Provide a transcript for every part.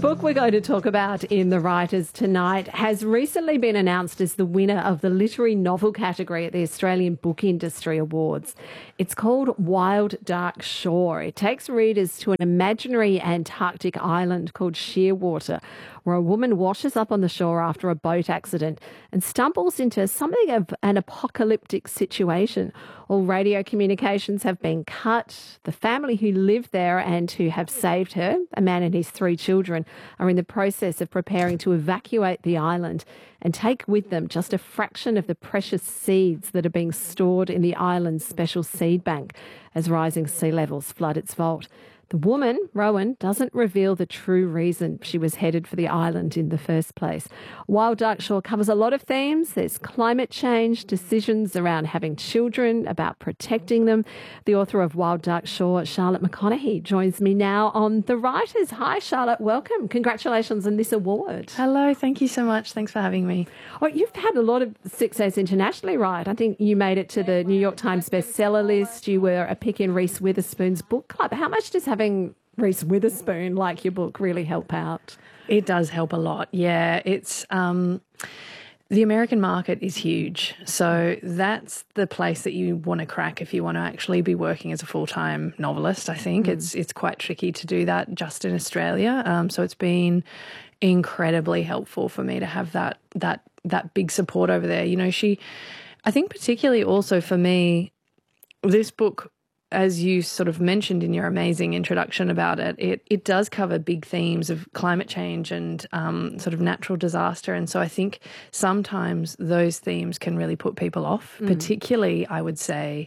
book we're going to talk about in The Writers tonight has recently been announced as the winner of the literary novel category at the Australian Book Industry Awards. It's called Wild Dark Shore. It takes readers to an imaginary Antarctic island called Shearwater, where a woman washes up on the shore after a boat accident and stumbles into something of an apocalyptic situation. All radio communications have been cut. The family who live there and who have saved her, a man and his 3 children, are in the process of preparing to evacuate the island and take with them just a fraction of the precious seeds that are being stored in the island's special seed bank as rising sea levels flood its vault. The woman, Rowan, doesn't reveal the true reason she was headed for the island in the first place. Wild Dark Shore covers a lot of themes. There's climate change, decisions around having children, about protecting them. The author of Wild Dark Shore, Charlotte McConaghy, joins me now on The Writers. Hi, Charlotte. Welcome. Congratulations on this award. Hello. Thank you so much. Thanks for having me. Well, you've had a lot of success internationally, right? I think you made it to the New York Times bestseller list. You were a pick in Reese Witherspoon's book club. How much does having Reese Witherspoon like your book really help out? It does help a lot. Yeah, it's the American market is huge. So that's the place that you want to crack if you want to actually be working as a full-time novelist, I think. It's quite tricky to do that just in Australia. So it's been incredibly helpful for me to have that big support over there. You know, I think particularly also for me, this book, as you sort of mentioned in your amazing introduction about it, it does cover big themes of climate change and sort of natural disaster. And so I think sometimes those themes can really put people off, particularly, I would say,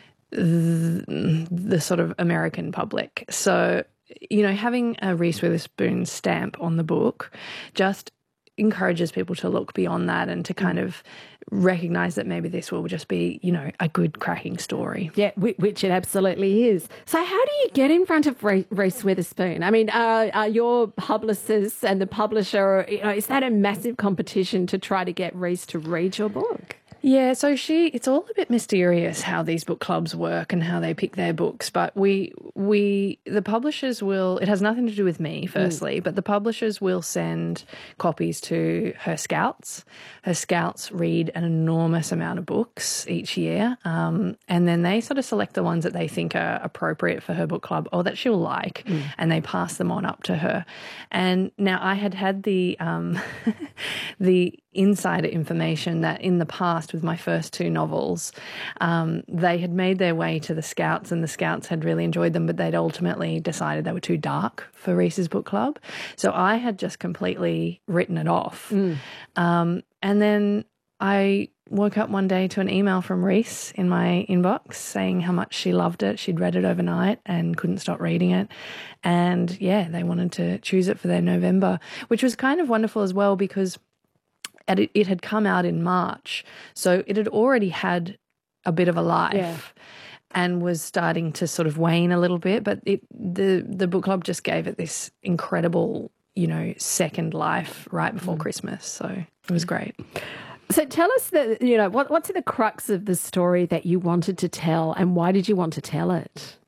the sort of American public. So, you know, having a Reese Witherspoon stamp on the book just encourages people to look beyond that and to kind of recognise that maybe this will just be, you know, a good cracking story. Yeah, which it absolutely is. So how do you get in front of Reese Witherspoon? I mean, are your publicists and the publisher, you know, is that a massive competition to try to get Reese to read your book? Yeah, so it's all a bit mysterious how these book clubs work and how they pick their books. But the publishers will, it has nothing to do with me, firstly, but the publishers will send copies to her scouts. Her scouts read an enormous amount of books each year. And then they sort of select the ones that they think are appropriate for her book club or that she'll like, and they pass them on up to her. And now I had the the insider information that in the past with my first 2 novels, they had made their way to the scouts and the scouts had really enjoyed them, but they'd ultimately decided they were too dark for Reese's book club. So I had just completely written it off. And then I woke up one day to an email from Reese in my inbox saying how much she loved it. She'd read it overnight and couldn't stop reading it. And yeah, they wanted to choose it for their November, which was kind of wonderful as well because it had come out in March, so it had already had a bit of a life and was starting to sort of wane a little bit, but the book club just gave it this incredible, you know, second life right before Christmas, so it was great. So tell us, you know, what's the crux of the story that you wanted to tell and why did you want to tell it?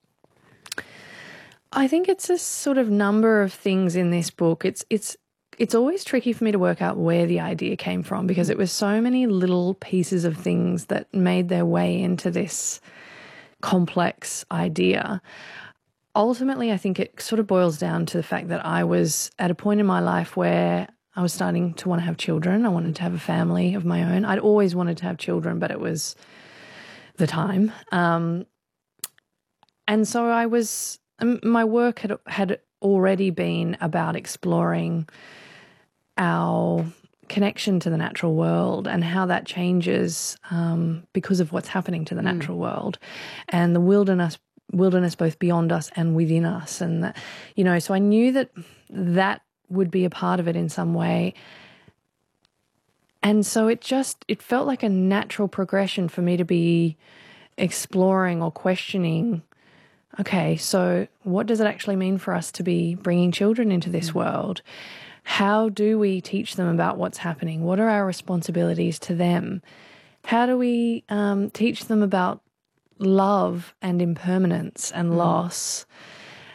I think it's a sort of number of things in this book. It's always tricky for me to work out where the idea came from because it was so many little pieces of things that made their way into this complex idea. Ultimately, I think it sort of boils down to the fact that I was at a point in my life where I was starting to want to have children. I wanted to have a family of my own. I'd always wanted to have children, but it was the time. And so my work had already been about exploring our connection to the natural world and how that changes because of what's happening to the natural world and the wilderness both beyond us and within us. And that, you know, so I knew that would be a part of it in some way. And so it felt like a natural progression for me to be exploring or questioning, okay, so what does it actually mean for us to be bringing children into this world? How do we teach them about what's happening? What are our responsibilities to them? How do we teach them about love and impermanence and loss?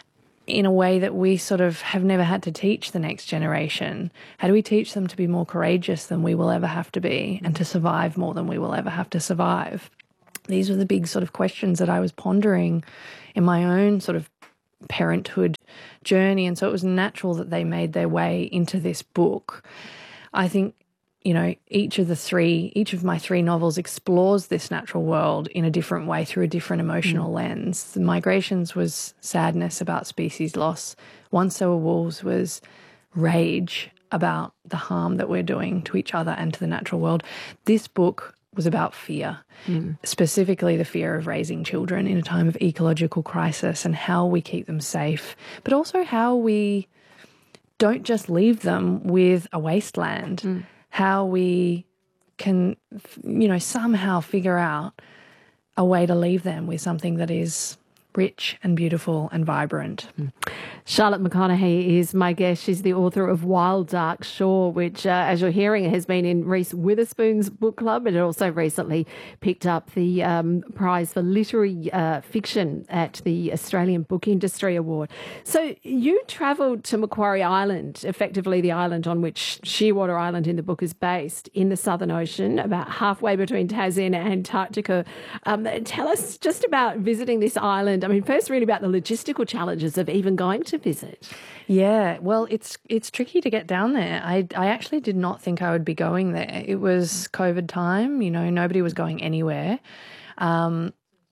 in a way that we sort of have never had to teach the next generation. How do we teach them to be more courageous than we will ever have to be, and to survive more than we will ever have to survive? These were the big sort of questions that I was pondering in my own sort of parenthood journey. And so it was natural that they made their way into this book. I think, you know, each of my three novels explores this natural world in a different way through a different emotional lens. The Migrations was sadness about species loss. Once There Were Wolves was rage about the harm that we're doing to each other and to the natural world. This book was about fear, specifically the fear of raising children in a time of ecological crisis and how we keep them safe, but also how we don't just leave them with a wasteland, how we can, you know, somehow figure out a way to leave them with something that is rich and beautiful and vibrant. Charlotte McConaghy is my guest. She's the author of Wild Dark Shore, which, as you're hearing, has been in Reese Witherspoon's book club. It also recently picked up the prize for literary fiction at the Australian Book Industry Award. So you travelled to Macquarie Island, effectively the island on which Shearwater Island in the book is based, in the Southern Ocean, about halfway between Tassie and Antarctica. Tell us just about visiting this island. I mean, first really about the logistical challenges of even going to visit. Yeah, well, it's tricky to get down there. I actually did not think I would be going there. It was COVID time, you know, nobody was going anywhere. I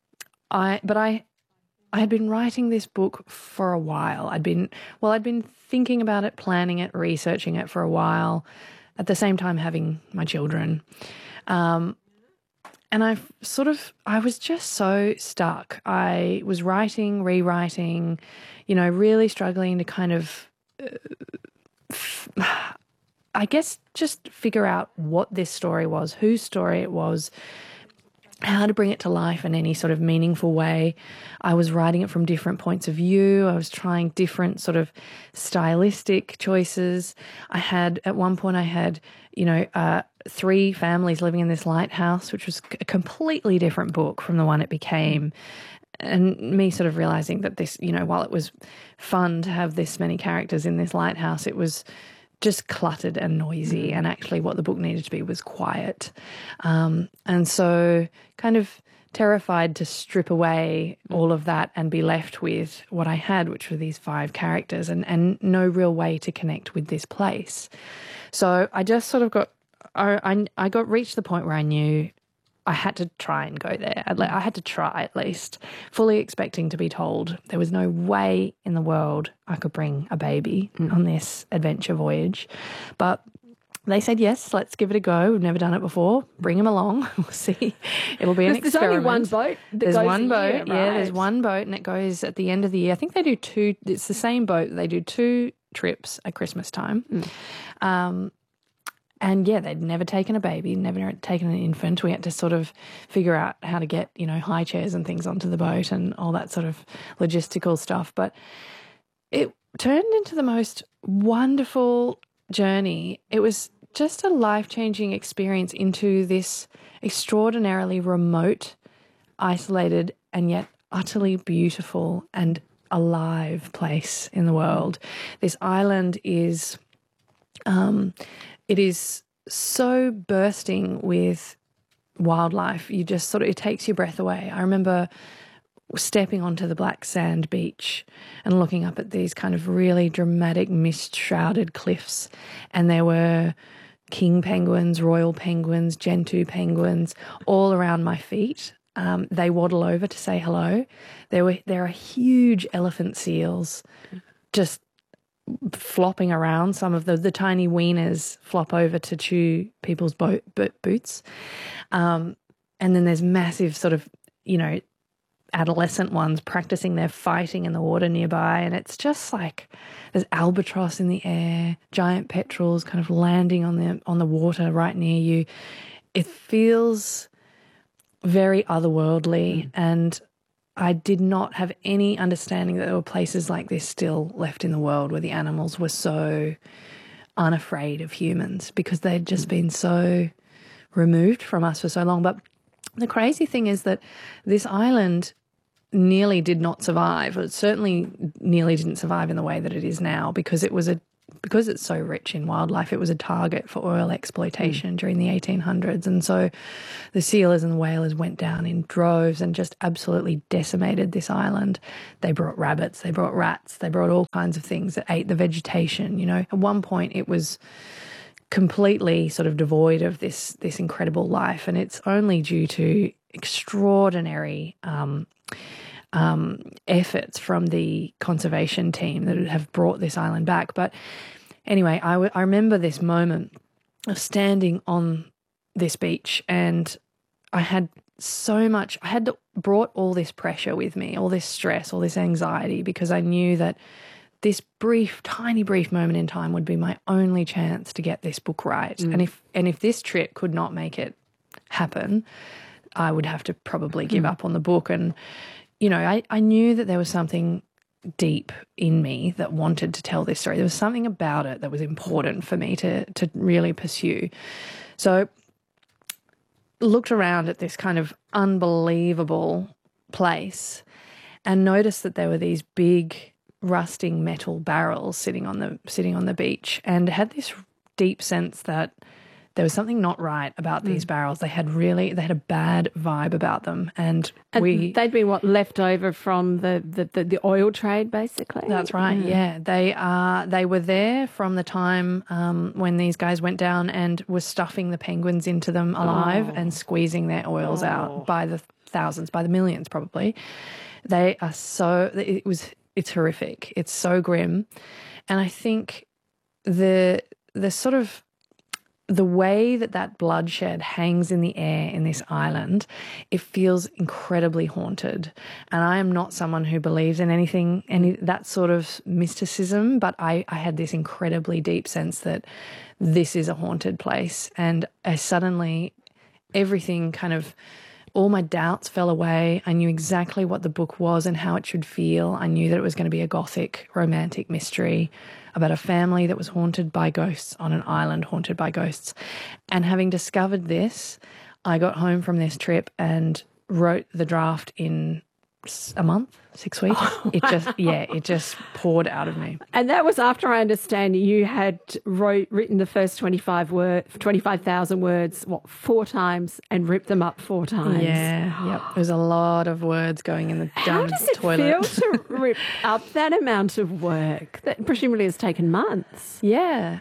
had been writing this book for a while. I'd been thinking about it, planning it, researching it for a while, at the same time having my children. And I was just so stuck. I was writing, rewriting, you know, really struggling to kind of, I guess, just figure out what this story was, whose story it was, how to bring it to life in any sort of meaningful way. I was writing it from different points of view. I was trying different sort of stylistic choices. At one point, you know, 3 families living in this lighthouse, which was a completely different book from the one it became. And me sort of realizing that this, you know, while it was fun to have this many characters in this lighthouse, it was just cluttered and noisy, and actually what the book needed to be was quiet. And so kind of terrified to strip away all of that and be left with what I had, which were these 5 characters and no real way to connect with this place. So I just sort of reached the point where I knew I had to try and go there. I had to try at least, fully expecting to be told there was no way in the world I could bring a baby on this adventure voyage. But they said, yes, let's give it a go. We've never done it before. Bring him along. We'll see. It'll be an experiment. There's only one boat. There's one boat. Year, right? Yeah, there's one boat, and it goes at the end of the year. I think they do 2. It's the same boat. They do 2 trips at Christmas time. And yeah, they'd never taken a baby, never taken an infant. We had to sort of figure out how to get, you know, high chairs and things onto the boat and all that sort of logistical stuff. But it turned into the most wonderful journey. It was just a life-changing experience into this extraordinarily remote, isolated, and yet utterly beautiful and alive place in the world. This island is... it is so bursting with wildlife. You just sort of, it takes your breath away. I remember stepping onto the black sand beach and looking up at these kind of really dramatic mist-shrouded cliffs, and there were king penguins, royal penguins, gentoo penguins all around my feet. They waddle over to say hello. There are huge elephant seals just flopping around. Some of the tiny weaners flop over to chew people's boots. And then there's massive sort of, you know, adolescent ones practicing their fighting in the water nearby. And it's just like there's albatross in the air, giant petrels kind of landing on the water right near you. It feels very otherworldly, and I did not have any understanding that there were places like this still left in the world where the animals were so unafraid of humans because they'd just been so removed from us for so long. But the crazy thing is that this island nearly did not survive. It certainly nearly didn't survive in the way that it is now because because it's so rich in wildlife, it was a target for oil exploitation during the 1800s. And so the sealers and the whalers went down in droves and just absolutely decimated this island. They brought rabbits, they brought rats, they brought all kinds of things that ate the vegetation. You know, at one point it was completely sort of devoid of this incredible life, and it's only due to extraordinary efforts from the conservation team that have brought this island back. But anyway, I remember this moment of standing on this beach, and I had brought all this pressure with me, all this stress, all this anxiety, because I knew that this tiny brief moment in time would be my only chance to get this book right. And if this trip could not make it happen, I would have to probably give up on the book. And, you know, I knew that there was something deep in me that wanted to tell this story. There was something about it that was important for me to really pursue. So looked around at this kind of unbelievable place and noticed that there were these big rusting metal barrels sitting on the beach, and had this deep sense that there was something not right about these barrels. They had a bad vibe about them, and they'd been left over from the oil trade, basically. That's right. Yeah, they were there from the time when these guys went down and were stuffing the penguins into them alive and squeezing their oils out by the thousands, by the millions, probably. They are it's horrific. It's so grim, and I think the sort of the way that bloodshed hangs in the air in this island, it feels incredibly haunted. And I am not someone who believes in any that sort of mysticism, but I had this incredibly deep sense that this is a haunted place. And I suddenly, everything kind of, all my doubts fell away. I knew exactly what the book was and how it should feel. I knew that it was going to be a gothic romantic mystery about a family that was haunted by ghosts on an island haunted by ghosts. And having discovered this, I got home from this trip and wrote the draft in a month, 6 weeks. It just poured out of me. And that was after, I understand, you had written the first 25,000 words, 4 times, and ripped them up 4 times. Yeah, yep. There's a lot of words going in the toilet. How does it feel to rip up that amount of work that presumably has taken months? Yeah.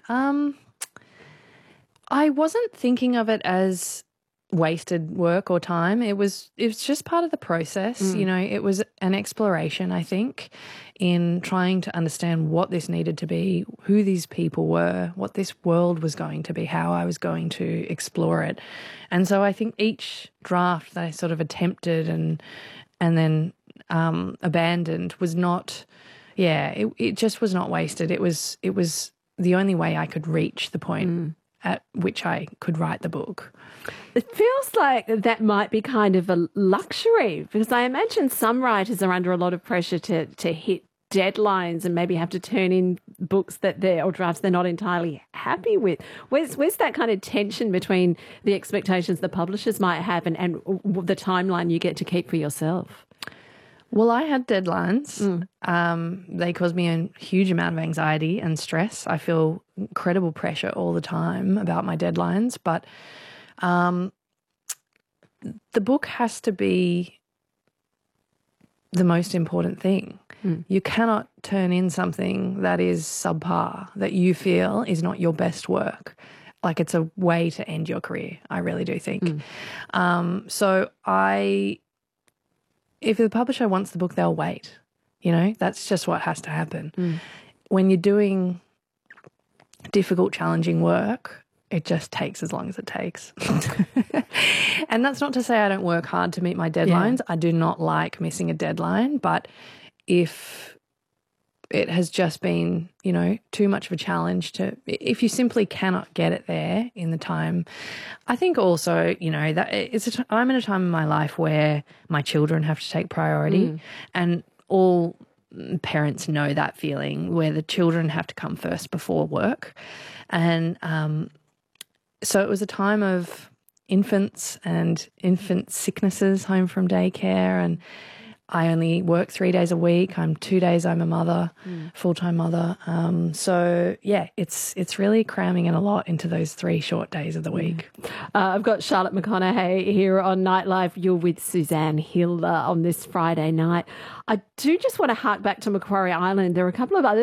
I wasn't thinking of it as wasted work or time. It was just part of the process. You know, it was an exploration, I think, in trying to understand what this needed to be, who these people were, what this world was going to be, how I was going to explore it. And so I think each draft that I sort of attempted and then abandoned was not, it just was not wasted. It was the only way I could reach the point at which I could write the book. It feels like that might be kind of a luxury, because I imagine some writers are under a lot of pressure to hit deadlines and maybe have to turn in books or drafts they're not entirely happy with. Where's that kind of tension between the expectations the publishers might have and the timeline you get to keep for yourself? Well, I had deadlines. They caused me a huge amount of anxiety and stress. I feel incredible pressure all the time about my deadlines, but the book has to be the most important thing. You cannot turn in something that is subpar, that you feel is not your best work. Like, it's a way to end your career, I really do think. If the publisher wants the book, they'll wait. You know, that's just what has to happen. When you're doing difficult, challenging work, it just takes as long as it takes. And that's not to say I don't work hard to meet my deadlines. I do not like missing a deadline, but if it has just been, you know, too much of a challenge if you simply cannot get it there in the time. I think also, you know, that I'm in a time in my life where my children have to take priority, and all parents know that feeling where the children have to come first before work. And so it was a time of infants and infant sicknesses home from daycare, and I only work 3 days a week. I'm 2 days. I'm a mother, full-time mother. So yeah, it's really cramming in a lot into those 3 short days of the week. I've got Charlotte McConaughey here on Nightlife. You're with Suzanne Hill on this Friday night. I do just want to hark back to Macquarie Island. There are a couple of other